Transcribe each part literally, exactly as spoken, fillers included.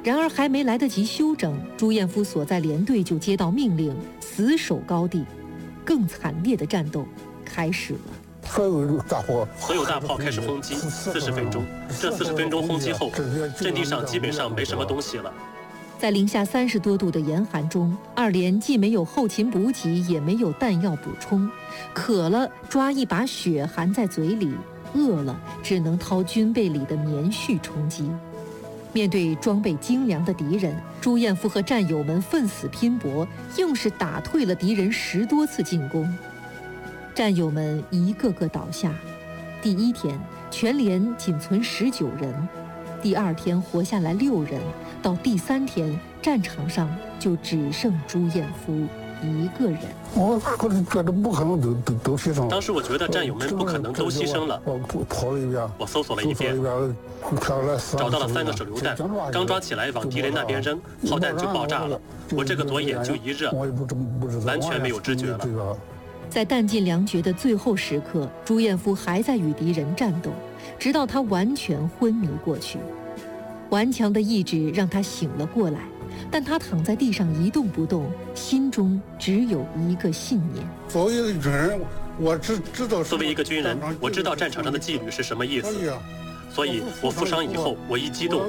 然而还没来得及休整，朱彦夫所在连队就接到命令，死守高地。更惨烈的战斗开始了。 所有大炮， 所有大炮开始轰击，四十分钟。这四十分钟轰击后，阵地上基本上没什么东西了。 在零下三十多度的严寒中，二连既没有后勤补给，也没有弹药补充，渴了抓一把雪含在嘴里，饿了只能掏军备里的棉絮充饥。面对装备精良的敌人，朱彦夫和战友们奋死拼搏，硬是打退了敌人十多次进攻。战友们一个个倒下。第一天，全连仅存十九人；第二天活下来六人；到第三天，战场上就只剩朱彦夫一个人。 我我觉得不可能都都都牺牲了。 当时我觉得战友们不可能都牺牲了。 我跑了一遍， 我搜索了一遍，找到了三个手榴弹，刚抓起来往敌人那边扔，炮弹就爆炸了。我这个左眼就一热，完全没有知觉了。 在弹尽粮绝的最后时刻，朱彦夫还在与敌人战斗，直到他完全昏迷过去。顽强的意志让他醒了过来，但他躺在地上一动不动，心中只有一个信念。 作为一个军人，我只知道作为一个军人，我知道战场上的纪律是什么意思。所以我负伤以后，我一激动，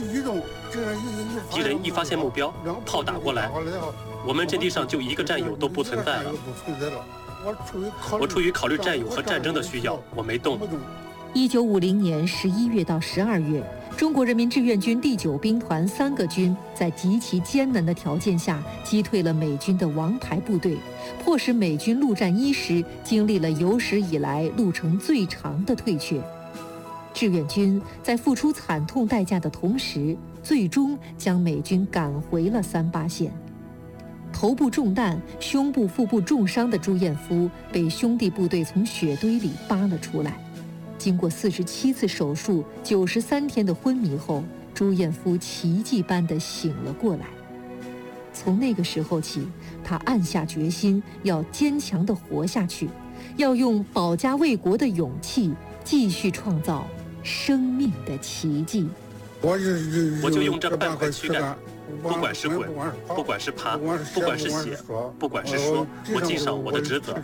敌人一发现目标，炮打过来，我们阵地上就一个战友都不存在了。我出于考虑战友和战争的需要，我没动。 一九五零年十一月到十二月，中国人民志愿军第九兵团三个军在极其艰难的条件下击退了美军的王牌部队，迫使美军陆战一师经历了有史以来路程最长的退却。志愿军在付出惨痛代价的同时，最终将美军赶回了三八线。头部中弹、胸部、腹部重伤的朱彦夫被兄弟部队从雪堆里扒了出来。经过四十七次手术、九十三天的昏迷后，朱彦夫奇迹般地醒了过来。从那个时候起，他暗下决心要坚强地活下去，要用保家卫国的勇气继续创造生命的奇迹。 我我就用这半块躯干，不管是滚，不管是爬，不管是写，不管是说，我尽上我的职责。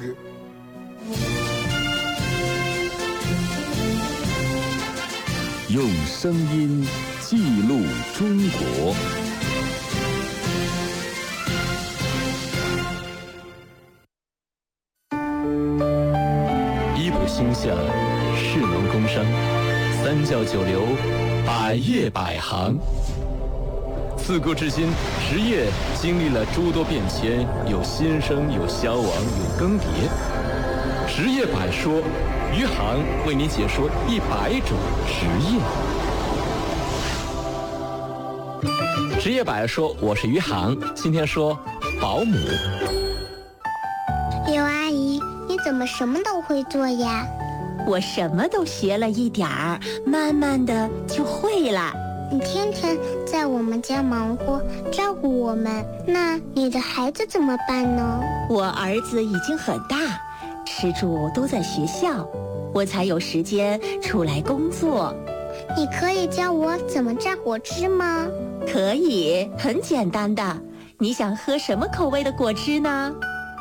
用声音记录中国。 一补星象，士农工商，三教九流，百业百行。自古至今，职业经历了诸多变迁，有新生，有消亡，有更迭。职业百说，余杭为您解说一百种职业。职业百说，我是余杭，今天说保姆。 刘阿姨，你怎么什么都会做呀？ 我什么都学了一点儿，慢慢的就会了。 你天天在我们家忙活照顾我们，那你的孩子怎么办呢？ 我儿子已经很大，吃住都在学校，我才有时间出来工作。 你可以教我怎么榨果汁吗？ 可以，很简单的。你想喝什么口味的果汁呢？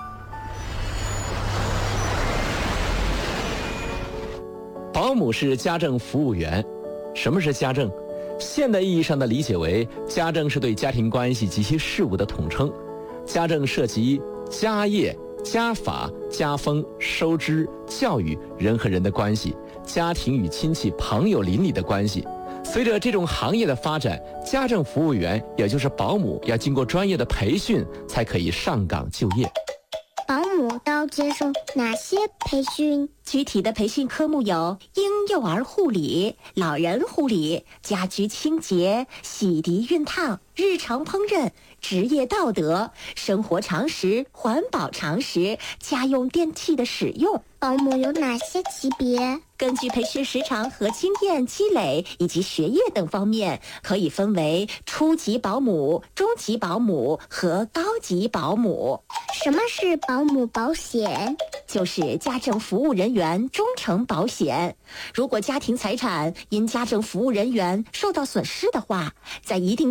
保姆是家政服务员。什么是家政？现代意义上的理解为，家政是对家庭关系及其事务的统称。家政涉及家业、家法、家风、收支、教育、人和人的关系，家庭与亲戚、朋友、邻里的关系。随着这种行业的发展，家政服务员也就是保姆要经过专业的培训才可以上岗就业。 保姆都要接受哪些培训？ 具体的培训科目有婴幼儿护理、老人护理、家居清洁、洗涤熨烫、日常烹饪、职业道德、生活常识、环保常识、家用电器的使用。 保姆有哪些级别？ 根据培训时长和经验积累以及学业等方面，可以分为初级保姆、中级保姆和高级保姆。 什么是保姆保险？ 就是家政服务人员忠诚保险。如果家庭财产因家政服务人员受到损失的话，在一定